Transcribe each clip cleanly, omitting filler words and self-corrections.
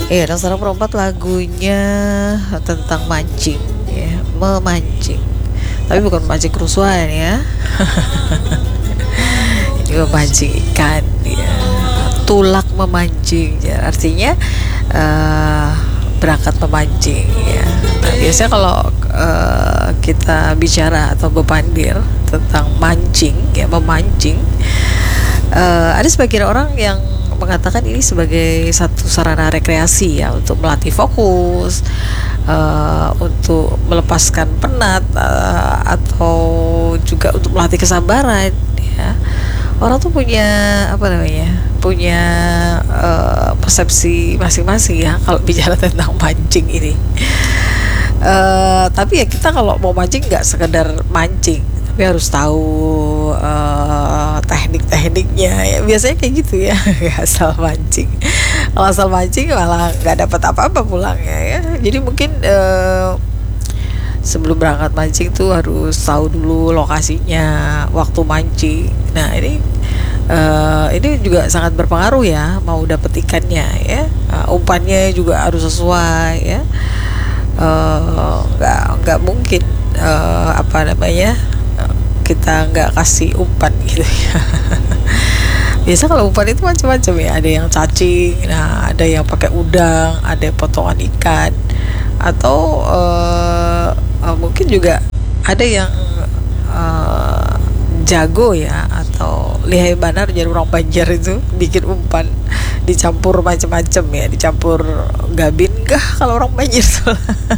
Dan seorang perempat lagunya tentang mancing, ya, memancing. Tapi bukan memancing kerusuhan ya. Ini memancing ikan, ya. Tulak memancing, ya. Artinya berangkat memancing, ya. Nah, biasanya kalau kita bicara atau bepandir tentang mancing, ya, memancing, ada sebagian orang yang mengatakan ini sebagai satu sarana rekreasi, ya, untuk melatih fokus, untuk melepaskan penat, atau juga untuk melatih kesabaran, ya. Orang tuh punya punya persepsi masing-masing, ya, kalau bicara tentang mancing ini. Tapi ya kita kalau mau mancing nggak sekedar mancing, tapi harus tahu teknik-tekniknya, ya. Biasanya kayak gitu, ya. Asal mancing. Kalau asal mancing malah nggak dapat apa-apa pulangnya, ya. Jadi mungkin sebelum berangkat mancing tuh harus tahu dulu lokasinya, waktu mancing. Nah, ini juga sangat berpengaruh, ya, mau dapet ikannya, ya. Umpannya juga harus sesuai, ya. Nggak mungkin kita nggak kasih umpan gitu, ya. Biasa kalau umpan itu macam-macam, ya. Ada yang cacing, nah ada yang pakai udang, ada potongan ikan, atau mungkin juga ada yang jago, ya, atau lihai banar jadi orang Banjar itu bikin umpan dicampur macam-macam, ya, dicampur gabin kah kalau orang Banjar tuh.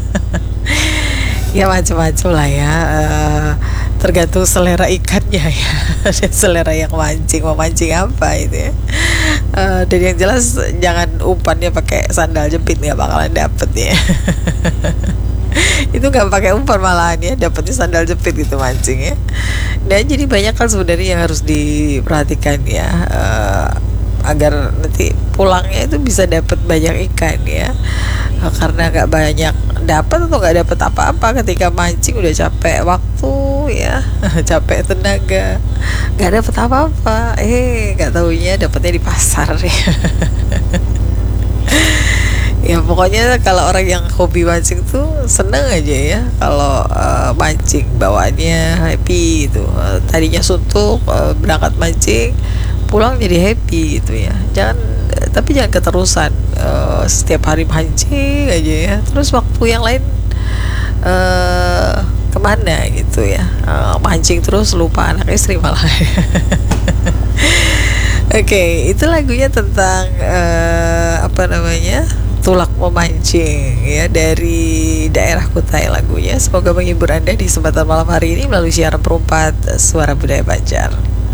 Ya macam-macam lah, ya. Tergantung selera ikannya, ya. Selera yang mau mancing apa itu, ya. Dan yang jelas jangan umpannya pakai sandal jepit, nggak bakalan dapet, ya. Itu nggak pakai umpan malahan, ya, dapetnya sandal jepit gitu mancing, ya. Dan jadi banyak kan sebenarnya yang harus diperhatikan, ya, agar nanti pulangnya itu bisa dapat banyak ikan, ya. Karena nggak banyak dapat atau nggak dapat apa-apa ketika mancing, udah capek waktu, ya. Capek tenaga, nggak dapat apa-apa, nggak taunya dapatnya di pasar, ya. Ya pokoknya kalau orang yang hobi mancing tuh seneng aja, ya, kalau mancing, bawaannya happy gitu. Tadinya suntuk, berangkat mancing, pulang jadi happy gitu, ya. Tapi jangan keterusan, setiap hari mancing aja, ya. Terus waktu yang lain kemana gitu, ya. Mancing terus lupa anak istri malah. Oke, itu lagunya tentang tulak memancing, ya, dari daerah Kutai lagunya. Semoga menghibur Anda di kesempatan malam hari ini melalui siaran perempat Suara Budaya Banjar.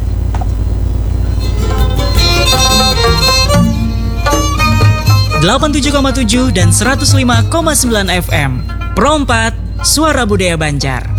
87,7 dan 105,9 FM. Perempat Suara Budaya Banjar.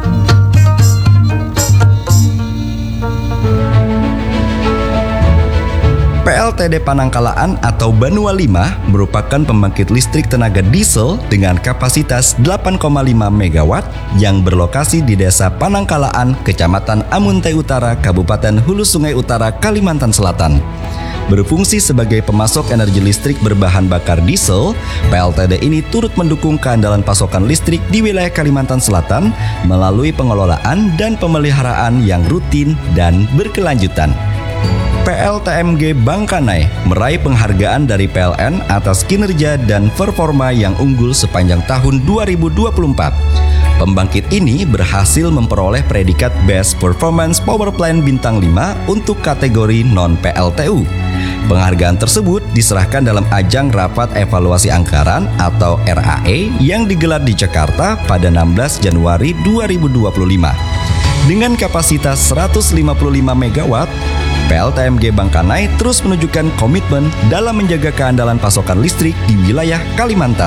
PLTD Panangkalaan atau Banua 5 merupakan pembangkit listrik tenaga diesel dengan kapasitas 8,5 MW yang berlokasi di Desa Panangkalaan, Kecamatan Amuntai Utara, Kabupaten Hulu Sungai Utara, Kalimantan Selatan. Berfungsi sebagai pemasok energi listrik berbahan bakar diesel, PLTD ini turut mendukung keandalan pasokan listrik di wilayah Kalimantan Selatan melalui pengelolaan dan pemeliharaan yang rutin dan berkelanjutan. PLTMG Bangkanai meraih penghargaan dari PLN atas kinerja dan performa yang unggul sepanjang tahun 2024. Pembangkit ini berhasil memperoleh predikat Best Performance Power Plant Bintang 5 untuk kategori non-PLTU. Penghargaan tersebut diserahkan dalam ajang Rapat Evaluasi Anggaran atau RAE yang digelar di Jakarta pada 16 Januari 2025. Dengan kapasitas 155 MW, PLTMG Bangkanai terus menunjukkan komitmen dalam menjaga keandalan pasokan listrik di wilayah Kalimantan.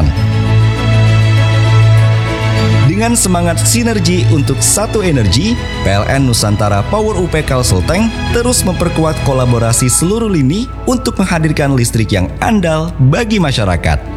Dengan semangat sinergi untuk satu energi, PLN Nusantara Power UP Kalselteng terus memperkuat kolaborasi seluruh lini untuk menghadirkan listrik yang andal bagi masyarakat.